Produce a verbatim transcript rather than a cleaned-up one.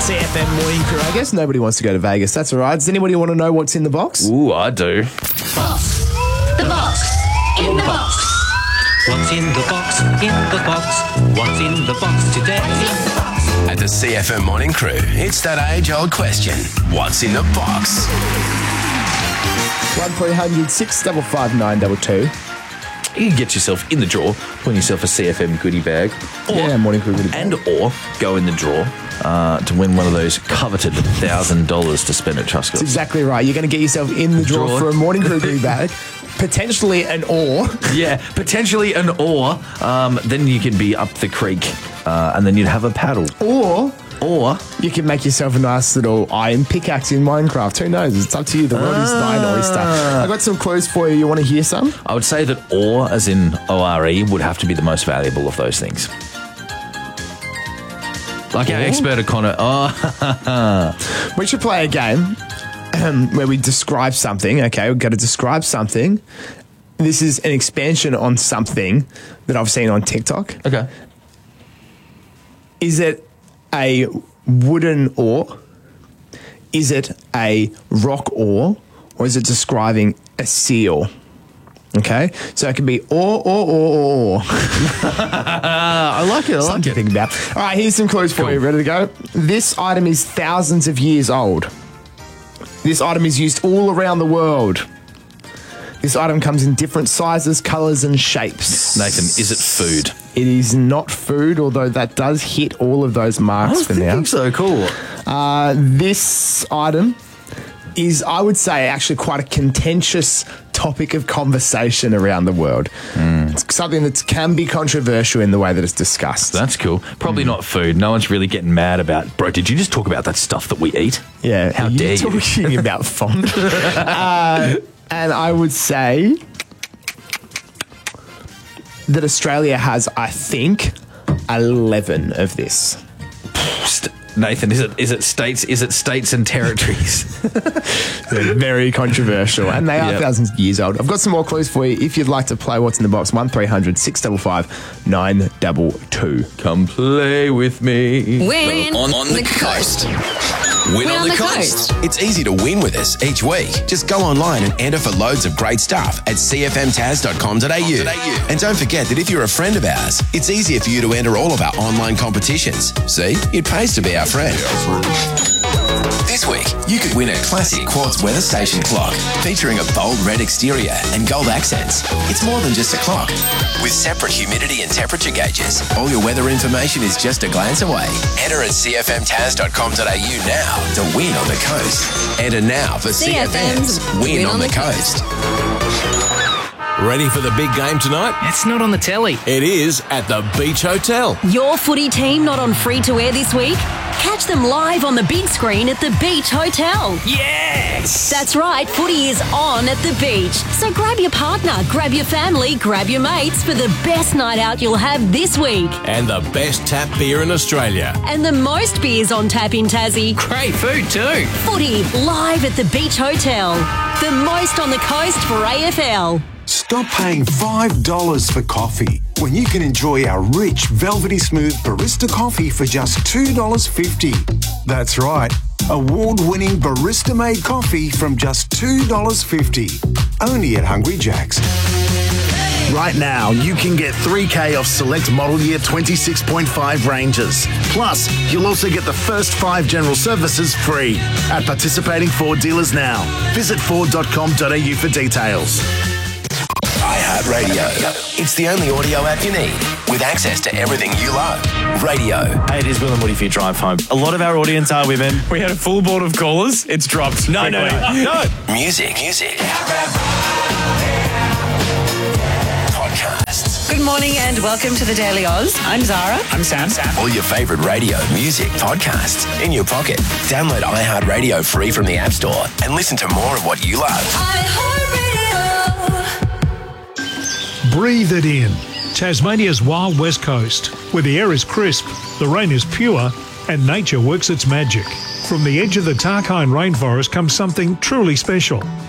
C F M morning crew. I guess nobody wants to go to Vegas. That's all right. Does anybody want to know what's in the box? Ooh, I do. Box. The box. In the box. What's in the box? In the box. What's in the box today? At the C F M Morning Crew, it's that age-old question. What's in the box? one three hundred six five five nine two two. You can get yourself in the draw, win yourself a C F M goodie bag. Or, Yeah, morning crew goodie bag. And or go in the draw uh, to win one of those coveted one thousand dollars to spend at Trustco. That's exactly right. You're going to get yourself in the draw, Draw. for a morning crew goodie bag. Potentially an or. Yeah, potentially an or. Um, then you can be up the creek uh, and then you'd have a paddle. Or Or you can make yourself a nice little iron pickaxe in Minecraft. Who knows? It's up to you. The world is thine oyster. I got some clues for you. You want to hear some? I would say that or, as in O R E, would have to be the most valuable of those things. Like our Or? expert Connor. Oh, We should play a game um, where we describe something. Okay, we've got to describe something. This is an expansion on something that I've seen on TikTok. okay. Is it a wooden oar? Is it a rock oar? Or is it describing a seal? Okay, so it can be or, or, or, or, or. I like it. I Something to think about. All right, here's some clues for Cool. you. Ready to go? This item is thousands of years old. This item is used all around the world. This item comes in different sizes, colours and shapes. Nathan, is it food? It is not food, although that does hit all of those marks for now. so. Cool. Uh, this item is, I would say, actually quite a contentious topic of conversation around the world. It's something that can be controversial in the way that it's discussed. That's cool. Probably not food. No one's really getting mad about, bro, did you just talk about that stuff that we eat? Yeah, How are dare you? you talking about fond? uh, and I would say that Australia has, I think, eleven of this. St- Nathan, is it is it states is it states and territories? They're very controversial, and they are Yep. thousands of years old. I've got some more clues for you if you'd like to play What's in the Box. one three hundred six five five nine two two. Come play with me. Win On, on the coast. Win on the coast. It's easy to win with us each week. Just go online and enter for loads of great stuff at c f m taz dot com dot a u. And don't forget that if you're a friend of ours, it's easier for you to enter all of our online competitions. See, it pays to be our friend. This week, you could win a classic quartz weather station clock featuring a bold red exterior and gold accents. It's more than just a clock. With separate humidity and temperature gauges, all your weather information is just a glance away. Enter at c f m taz dot com dot a u now to win on the coast. Enter now for C F M's Win on the Coast. Ready for the big game tonight? It's not on the telly. It is at the Beach Hotel. Your footy team not on free to air this week? Catch them live on the big screen at the Beach Hotel. Yes! That's right, footy is on at the beach. So grab your partner, grab your family, grab your mates for the best night out you'll have this week. And the best tap beer in Australia. And the most beers on tap in Tassie. Great food too. Footy live at the Beach Hotel. The most on the coast for A F L. Stop paying five dollars for coffee when you can enjoy our rich, velvety smooth barista coffee for just two dollars fifty. That's right, award-winning barista-made coffee from just two dollars fifty. Only at Hungry Jack's. Right now, you can get three K off select model year twenty-six point five Rangers. Plus, you'll also get the first five general services free at participating Ford dealers now. Visit ford dot com dot a u for details. iHeartRadio. It's the only audio app you need with access to everything you love. Radio. Hey, it is Will and Woody for your drive home. A lot of our audience are women. We had a full board of callers. It's dropped. No, no, no, no. Music. Music. Podcasts. Good morning and welcome to the Daily Oz. I'm Zara. I'm Sam. Sam. All your favourite radio, music, podcasts in your pocket. Download iHeartRadio free from the App Store and listen to more of what you love. Breathe it in. Tasmania's wild west coast, where the air is crisp, the rain is pure, and nature works its magic. From the edge of the Tarkine rainforest comes something truly special.